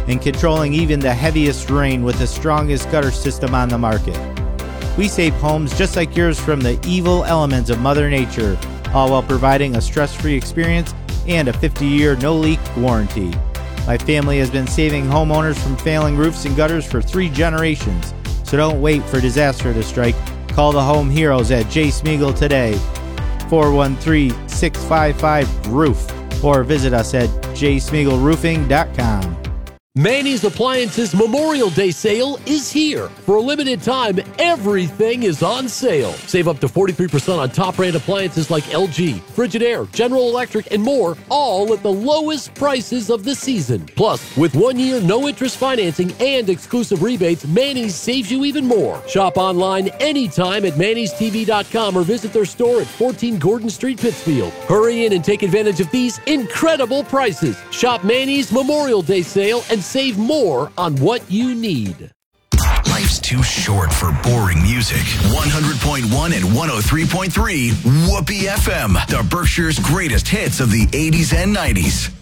and controlling even the heaviest rain with the strongest gutter system on the market. We save homes just like yours from the evil elements of Mother Nature, all while providing a stress-free experience and a 50-year no-leak warranty. My family has been saving homeowners from failing roofs and gutters for 3 generations, so don't wait for disaster to strike. Call the home heroes at J. Smeagol today, 413-655-ROOF, or visit us at jsmeagolroofing.com. Manny's Appliances Memorial Day sale is here. For a limited time, everything is on sale. Save up to 43% on top brand appliances like LG, Frigidaire, General Electric, and more, all at the lowest prices of the season. Plus, with 1 year no-interest financing and exclusive rebates, Manny's saves you even more. Shop online anytime at mannystv.com or visit their store at 14 Gordon Street, Pittsfield. Hurry in and take advantage of these incredible prices. Shop Manny's Memorial Day sale and save more on what you need. Life's too short for boring music. 100.1 and 103.3 Whoopee FM, the Berkshire's greatest hits of the 80s and 90s.